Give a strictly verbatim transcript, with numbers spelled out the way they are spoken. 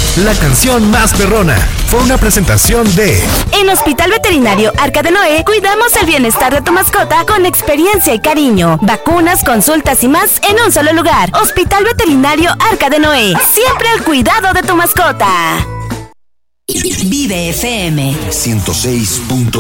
la canción más perrona. Fue una presentación de... En Hospital Veterinario Arca de Noé, cuidamos el bienestar de tu mascota con experiencia y cariño. Vacunas, consultas y más en un solo lugar. Hospital Veterinario Arca de Noé. Siempre al cuidado de tu mascota. Vive F M ciento seis punto